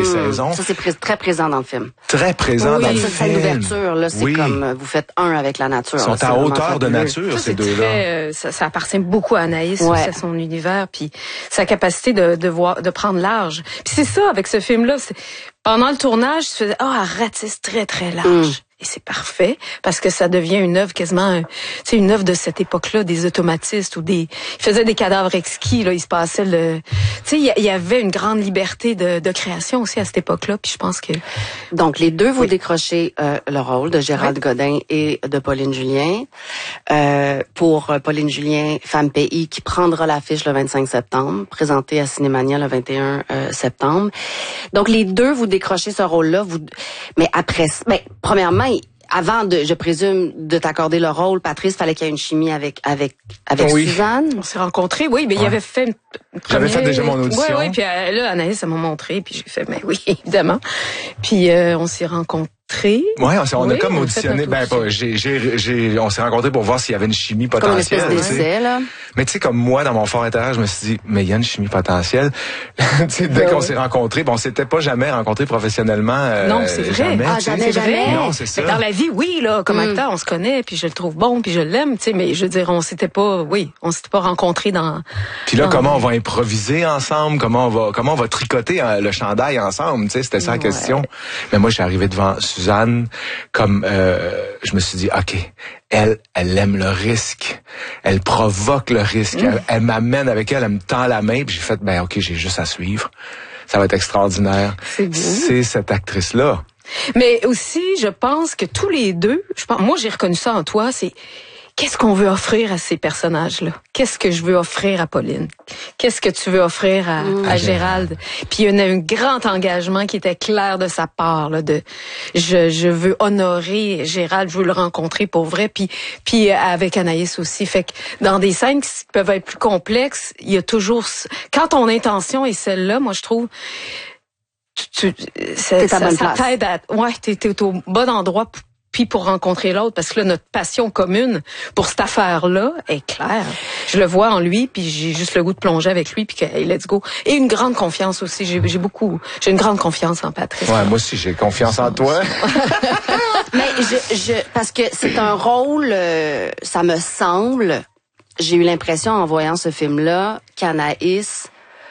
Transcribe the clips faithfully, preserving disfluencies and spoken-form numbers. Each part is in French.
saisons. Ça, c'est pr- très présent dans le film. Très présent oui, dans le ça, film. C'est l'ouverture, là. C'est oui. comme, vous faites un avec la nature. Ils sont là, à hauteur de nature, ça, ces deux-là. Très, euh, ça, ça appartient beaucoup à Anaïs, ouais. aussi, à son univers, puis sa capacité de, de voir, de prendre large. Puis c'est ça, avec ce film-là, c'est, pendant le tournage, tu faisais, oh, arrête, c'est très, très large. Mm. Et c'est parfait, parce que ça devient une œuvre quasiment, tu sais, une œuvre de cette époque-là, des automatistes ou des, ils faisaient des cadavres exquis, là, il se passait le, tu sais, il y avait une grande liberté de, de création aussi à cette époque-là, puis je pense que. Donc, les deux, vous oui. décrochez euh, le rôle de Gérald oui. Godin et de Pauline Julien. Euh, pour Pauline Julien, Femme Pays, qui prendra l'affiche le vingt-cinq septembre, présentée à Cinémania le vingt et un euh, septembre. Donc, les deux, vous décrochez ce rôle-là, vous, mais après, mais premièrement, avant de, je présume, de t'accorder le rôle, Patrice, fallait qu'il y ait une chimie avec avec avec oui. Suzanne. On s'est rencontrés, oui, mais ouais. il avait fait une, une J'avais fait déjà mon audition. Oui, oui, puis euh, là, Anaïs, elle m'a montré, puis j'ai fait, mais oui, évidemment. Puis euh, on s'est rencontrés. Ouais, on, s'est, on oui, a comme auditionné. Ben, pas, j'ai, j'ai, j'ai, on s'est rencontrés pour voir s'il y avait une chimie potentielle. Comme une espèce d'essai, là. Mais tu sais, comme moi, dans mon fort intérieur, je me suis dit, mais il y a une chimie potentielle. tu sais, dès ben qu'on oui. s'est rencontrés, bon, on s'était pas jamais rencontrés professionnellement. Euh, non, c'est vrai. Jamais, ah, jamais, jamais. Non, c'est ça. Mais dans la vie, oui, là, comme mm. acteur, on se connaît, puis je le trouve bon, puis je l'aime, tu sais, mais je veux dire, on s'était pas, oui, on s'était pas rencontrés dans. Puis là, dans... comment on va improviser ensemble, comment on va, comment on va tricoter hein, le chandail ensemble, tu sais, c'était ça la ouais. question. Mais moi, je suis arrivé devant Suzanne. Comme euh, je me suis dit, ok, elle, elle aime le risque, elle provoque le risque, mmh. elle, elle m'amène avec elle, elle me tend la main, puis j'ai fait, ben ok, j'ai juste à suivre, ça va être extraordinaire. C'est, c'est cette actrice-là. Mais aussi, je pense que tous les deux, je pense, moi j'ai reconnu ça en toi, c'est qu'est-ce qu'on veut offrir à ces personnages-là? Qu'est-ce que je veux offrir à Pauline? Qu'est-ce que tu veux offrir à, mmh. à Gérald? Puis il y a un grand engagement qui était clair de sa part, là, de je, je veux honorer Gérald, je veux le rencontrer pour vrai, puis puis avec Anaïs aussi. Fait que dans des scènes qui peuvent être plus complexes, il y a toujours quand ton intention est celle-là, moi je trouve tu, tu ça, ça, ça t'aide à ouais, t'es, t'es au bon endroit pour puis pour rencontrer l'autre, parce que là, notre passion commune pour cette affaire-là est claire. Je le vois en lui, puis j'ai juste le goût de plonger avec lui, puis que, hey, let's go. Et une grande confiance aussi. J'ai, j'ai beaucoup, j'ai une grande confiance en Patrice. Ouais, moi aussi, j'ai confiance en toi. Mais je, je, parce que c'est un rôle, euh, ça me semble, j'ai eu l'impression en voyant ce film-là, qu'Anaïs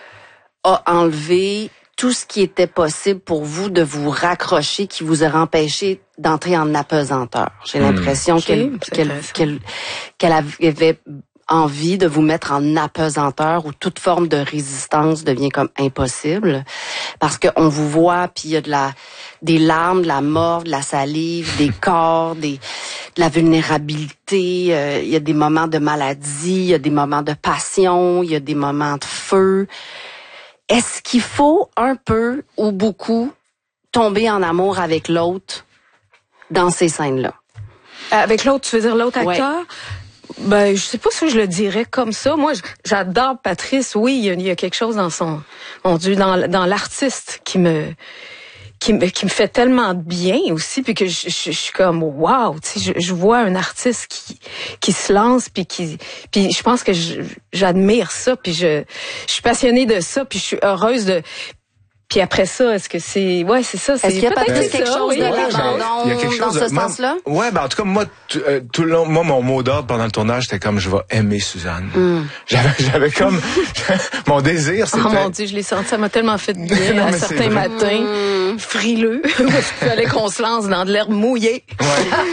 a enlevé tout ce qui était possible pour vous de vous raccrocher, qui vous aurait empêché d'entrer en apesanteur. J'ai l'impression mmh. qu'elle, qu'elle, qu'elle, qu'elle avait envie de vous mettre en apesanteur où toute forme de résistance devient comme impossible. Parce qu'on vous voit, puis il y a de la, des larmes, de la morve, de la salive, des corps, des, de la vulnérabilité. Euh, il y a des moments de maladie, il y a des moments de passion, il y a des moments de feu. Est-ce qu'il faut un peu ou beaucoup tomber en amour avec l'autre dans ces scènes-là? Avec l'autre, tu veux dire l'autre acteur? Ouais. Ben, je sais pas si je le dirais comme ça. Moi, j'adore Patrice. Oui, il y a, il y a quelque chose dans son, mon Dieu, dans, dans l'artiste qui me, qui me, qui me fait tellement de bien aussi, puis que je, je, je suis comme wow, tu sais, je, je vois un artiste qui, qui se lance, puis qui, puis je pense que je, j'admire ça, puis je, je suis passionnée de ça, puis je suis heureuse de. Puis après ça, est-ce que c'est... Ouais, c'est ça. C'est est-ce qu'il y a peut-être peut-être quelque ça, chose oui. de l'abandon il y a quelque chose dans ce de, sens-là? Ouais, ben en tout cas, moi, tout, euh, tout le long, moi, mon mot d'ordre pendant le tournage, c'était comme, je vais aimer Suzanne. Mm. J'avais, j'avais comme... mon désir, c'était... Oh mon Dieu, je l'ai senti, ça m'a tellement fait de bien non, à certains matins, mm. frileux, il fallait qu'on se lance dans de l'herbe mouillée. Ouais.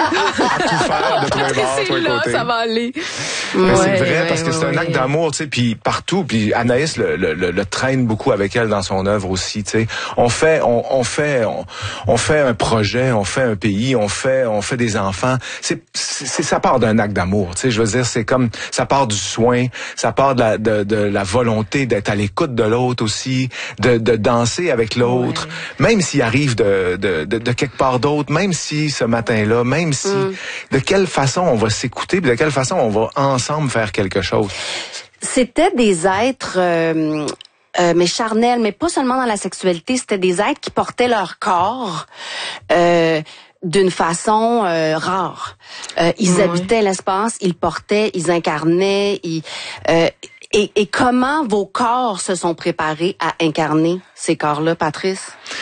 À tout faire, de tous les bords, tous les là, côtés. ça va aller. Mais ouais, c'est vrai, ouais, parce que ouais, c'est un acte ouais. d'amour, tu sais, puis partout, puis Anaïs le, le, le, le traîne beaucoup avec elle dans son œuvre aussi, tu sais. On fait, on, on fait, on, on fait un projet, on fait un pays, on fait, on fait des enfants. C'est, c'est ça part d'un acte d'amour, tu sais. Je veux dire, c'est comme, ça part du soin, ça part de la, de, de la volonté d'être à l'écoute de l'autre aussi, de, de danser avec l'autre, ouais. même s'il arrive de, de, de, de quelque part d'autre, même si ce matin-là, même si, mm. de quelle façon on va s'écouter, puis de quelle façon on va ensemble faire quelque chose. C'était des êtres, euh, euh, mais charnels, mais pas seulement dans la sexualité, c'était des êtres qui portaient leur corps euh, d'une façon euh, rare. Euh, ils oui. habitaient l'espace, ils portaient, ils incarnaient, ils... Euh, et, et comment vos corps se sont préparés à incarner ces corps-là, Patrice?